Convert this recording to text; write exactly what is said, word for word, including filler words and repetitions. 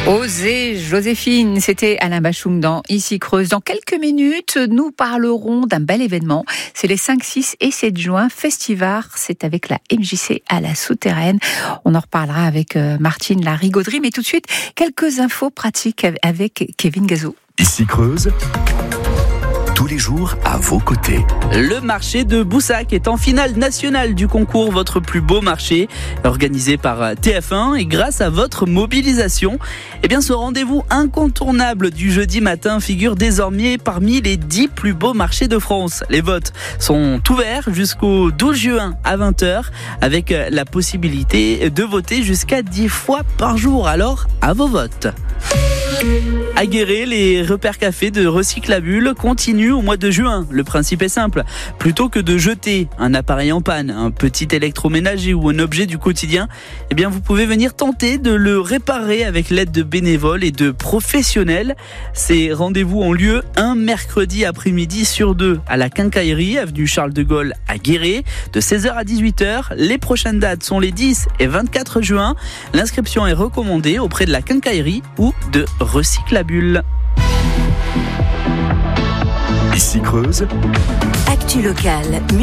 Osez Joséphine, c'était Alain Bachung dans Ici Creuse. Dans quelques minutes, nous parlerons d'un bel événement. C'est les cinq, six et sept juin, Festivar. C'est avec la M J C à la Souterraine. On en reparlera avec Martine Larigauderie. Mais tout de suite, quelques infos pratiques avec Kevin Gazot. Ici Creuse, tous les jours à vos côtés. Le marché de Boussac est en finale nationale du concours Votre plus beau marché, organisé par T F un, et grâce à votre mobilisation, eh bien ce rendez-vous incontournable du jeudi matin figure désormais parmi les dix plus beaux marchés de France. Les votes sont ouverts jusqu'au douze juin à vingt heures, avec la possibilité de voter jusqu'à dix fois par jour. Alors, à vos votes. À Guéret, les repères cafés de Recyclabule continuent au mois de juin. Le principe est simple. Plutôt que de jeter un appareil en panne, un petit électroménager ou un objet du quotidien, eh bien vous pouvez venir tenter de le réparer avec l'aide de bénévoles et de professionnels. Ces rendez-vous ont lieu un mercredi après-midi sur deux à la Quincaillerie, avenue Charles de Gaulle à Guéret, de seize heures à dix-huit heures. Les prochaines dates sont les dix et vingt-quatre juin. L'inscription est recommandée auprès de la Quincaillerie ou de Recyclabule. Ici Creuse, Actu locale.